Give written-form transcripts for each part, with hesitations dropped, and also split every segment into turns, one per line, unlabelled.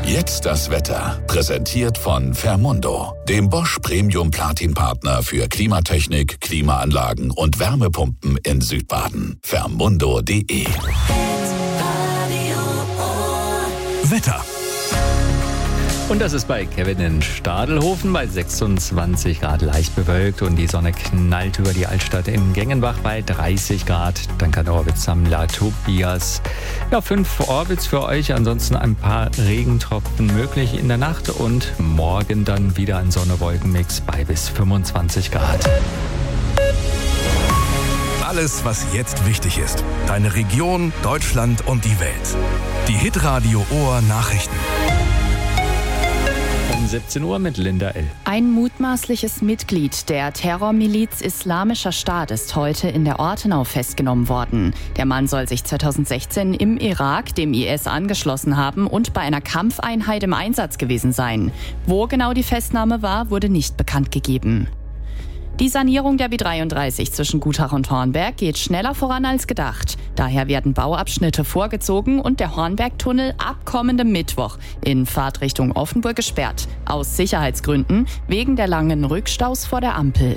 Jetzt das Wetter. Präsentiert von Fermundo, dem Bosch Premium Platin Partner für Klimatechnik, Klimaanlagen und Wärmepumpen in Südbaden. Fermundo.de.
Wetter.
Und das ist bei Kevin in Stadelhofen bei 26 Grad leicht bewölkt und die Sonne knallt über die Altstadt in Gengenbach bei 30 Grad. Dann kann Orbit-Sammler Tobias. Ja, 5 Orbits für euch, ansonsten ein paar Regentropfen möglich in der Nacht und morgen dann wieder ein Sonne-Wolken-Mix bei bis 25 Grad.
Alles, was jetzt wichtig ist. Deine Region, Deutschland und die Welt. Die Hitradio Ohr Nachrichten.
Um 17 Uhr mit Linda L.
Ein mutmaßliches Mitglied der Terrormiliz Islamischer Staat ist heute in der Ortenau festgenommen worden. Der Mann soll sich 2016 im Irak dem IS angeschlossen haben und bei einer Kampfeinheit im Einsatz gewesen sein. Wo genau die Festnahme war, wurde nicht bekannt gegeben. Die Sanierung der B33 zwischen Gutach und Hornberg geht schneller voran als gedacht. Daher werden Bauabschnitte vorgezogen und der Hornbergtunnel ab kommendem Mittwoch in Fahrtrichtung Offenburg gesperrt. Aus Sicherheitsgründen wegen der langen Rückstaus vor der Ampel.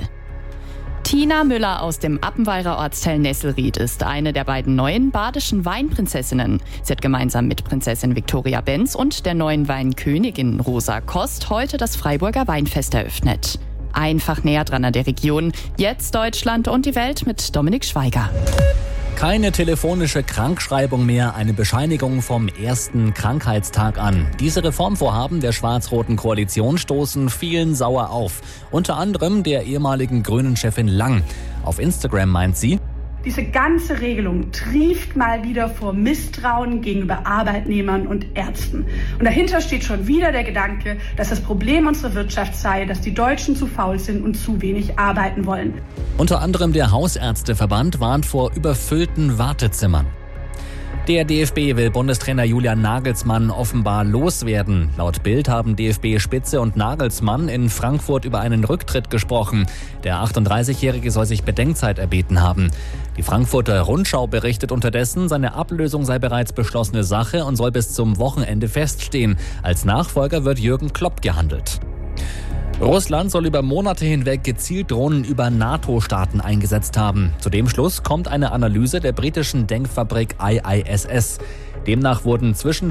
Tina Müller aus dem Appenweiler Ortsteil Nesselried ist eine der beiden neuen badischen Weinprinzessinnen. Sie hat gemeinsam mit Prinzessin Viktoria Benz und der neuen Weinkönigin Rosa Kost heute das Freiburger Weinfest eröffnet. Einfach näher dran an der Region. Jetzt Deutschland und die Welt mit Dominik Schweiger.
Keine telefonische Krankschreibung mehr, eine Bescheinigung vom ersten Krankheitstag an. Diese Reformvorhaben der schwarz-roten Koalition stoßen vielen sauer auf. Unter anderem der ehemaligen Grünen-Chefin Lang. Auf Instagram meint sie:
Diese ganze Regelung trieft mal wieder vor Misstrauen gegenüber Arbeitnehmern und Ärzten. Und dahinter steht schon wieder der Gedanke, dass das Problem unserer Wirtschaft sei, dass die Deutschen zu faul sind und zu wenig arbeiten wollen.
Unter anderem der Hausärzteverband warnt vor überfüllten Wartezimmern. Der DFB will Bundestrainer Julian Nagelsmann offenbar loswerden. Laut Bild haben DFB-Spitze und Nagelsmann in Frankfurt über einen Rücktritt gesprochen. Der 38-Jährige soll sich Bedenkzeit erbeten haben. Die Frankfurter Rundschau berichtet unterdessen, seine Ablösung sei bereits beschlossene Sache und soll bis zum Wochenende feststehen. Als Nachfolger wird Jürgen Klopp gehandelt. Russland soll über Monate hinweg gezielt Drohnen über NATO-Staaten eingesetzt haben. Zu dem Schluss kommt eine Analyse der britischen Denkfabrik IISS. Demnach wurden zwischen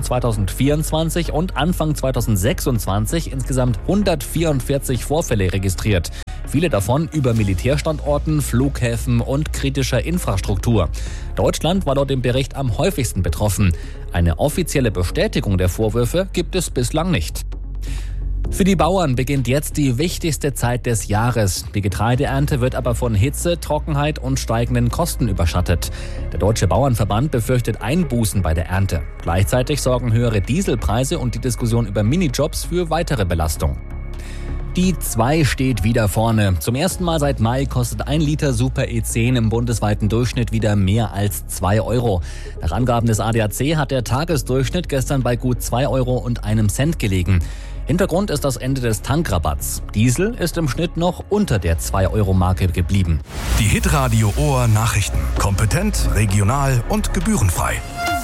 2024 und Anfang 2026 insgesamt 144 Vorfälle registriert. Viele davon über Militärstandorten, Flughäfen und kritischer Infrastruktur. Deutschland war laut dem Bericht am häufigsten betroffen. Eine offizielle Bestätigung der Vorwürfe gibt es bislang nicht. Für die Bauern beginnt jetzt die wichtigste Zeit des Jahres. Die Getreideernte wird aber von Hitze, Trockenheit und steigenden Kosten überschattet. Der Deutsche Bauernverband befürchtet Einbußen bei der Ernte. Gleichzeitig sorgen höhere Dieselpreise und die Diskussion über Minijobs für weitere Belastung. Die 2 steht wieder vorne. Zum ersten Mal seit Mai kostet 1 Liter Super E10 im bundesweiten Durchschnitt wieder mehr als 2 Euro. Nach Angaben des ADAC hat der Tagesdurchschnitt gestern bei gut 2 Euro und 1 Cent gelegen. Hintergrund ist das Ende des Tankrabatts. Diesel ist im Schnitt noch unter der 2-Euro-Marke geblieben.
Die Hitradio Ohr Nachrichten. Kompetent, regional und gebührenfrei.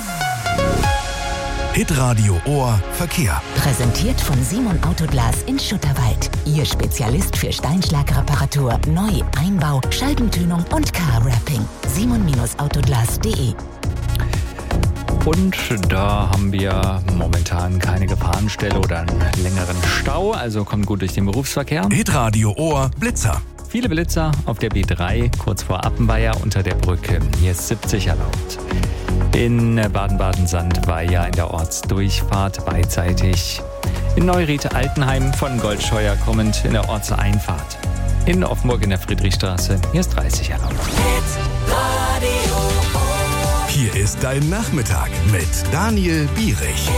Hitradio Ohr Verkehr.
Präsentiert von Simon Autoglas in Schutterwald. Ihr Spezialist für Steinschlagreparatur, Neu-, Einbau, Scheibentönung und Car-Wrapping. simon-autoglas.de.
Und da haben wir momentan keine Gefahrenstelle oder einen längeren Stau, also kommt gut durch den Berufsverkehr.
Hitradio Ohr Blitzer.
Viele Blitzer auf der B3, kurz vor Appenweier unter der Brücke. Hier ist 70 erlaubt. In Baden-Baden-Sandweier in der Ortsdurchfahrt beidseitig. In Neuried-Altenheim von Goldscheuer kommend in der Ortseinfahrt. In Offenburg in der Friedrichstraße, hier ist 30 erlaubt.
Hier ist dein Nachmittag mit Daniel Bierich.